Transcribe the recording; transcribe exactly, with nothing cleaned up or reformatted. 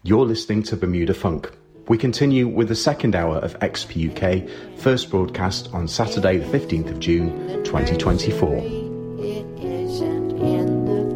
You're listening to Bermuda Funk. We continue with the second hour of X P U K, first broadcast on Saturday the fifteenth of June, twenty twenty-four.